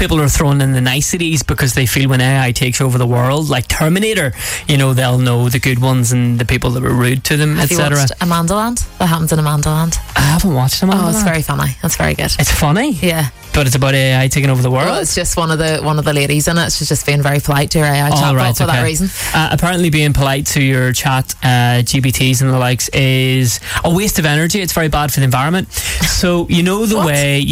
people are throwing in the niceties because they feel when AI takes over the world, like Terminator, they'll know the good ones and the people that were rude to them, Have you etc. watched Amandaland? That happens in Amandaland. I haven't watched them. Oh, it's very funny. It's very good. It's funny. Yeah. But it's about AI taking over the world. Well, it's just one of the ladies in it. She's just being very polite to her AI chatbot for that reason. Apparently being polite to your chat GPTs and the likes is a waste of energy. It's very bad for the environment. So you know the way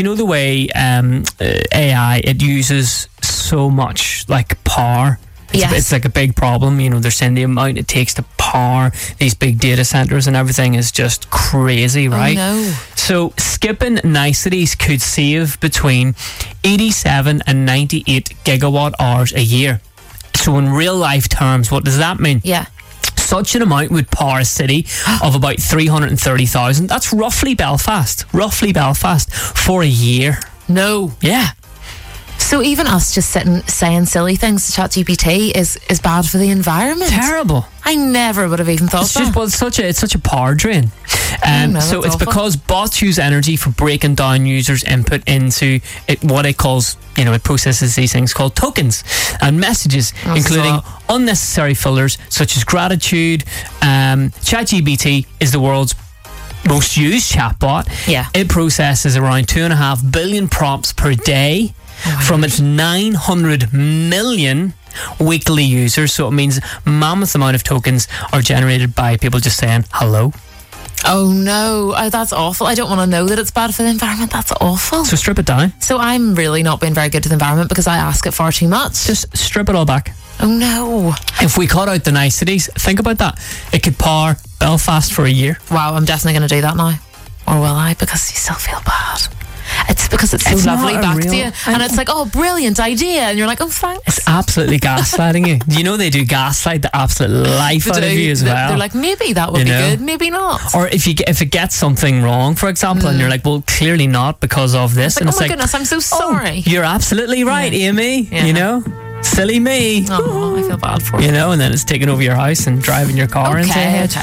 AI, it uses so much like power. It's like a big problem. They're saying the amount it takes to power these big data centers and everything is just crazy, right? Oh, no. So skipping niceties could save between 87 and 98 gigawatt hours a year. So in real life terms, what does that mean? Yeah. Such an amount would power a city of about 330,000. That's roughly Belfast for a year. No. Yeah. So even us just sitting saying silly things to ChatGPT is bad for the environment. Terrible. I never would have even thought that. It's such a power drain. So it's because bots use energy for breaking down users' input into it, what it calls, it processes these things called tokens and messages, including unnecessary fillers such as gratitude. ChatGPT is the world's most used chatbot. Yeah. It processes around 2.5 billion prompts per day from its 900 million weekly users. So it means mammoth amount of tokens are generated by people just saying hello. Oh no, that's awful. I don't want to know that it's bad for the environment. That's awful. So strip it down. So I'm really not being very good to the environment because I ask it far too much. Just strip it all back. Oh no. If we cut out the niceties, think about that. It could power Belfast for a year. Wow, I'm definitely going to do that now. Or will I? Because you still feel bad. It's because it's so lovely back to you. And it's like, oh, brilliant idea. And you're like, oh, thanks. It's absolutely gaslighting you. Do you know they do gaslight the absolute life out of you as well? They're like, maybe that would be good, maybe not. Or if it gets something wrong, for example, and you're like, well, clearly not because of this. It's like, oh my goodness, I'm so sorry. You're absolutely right, Amy. Silly me. Oh, I feel bad for you. And then it's taking over your house and driving your car into it.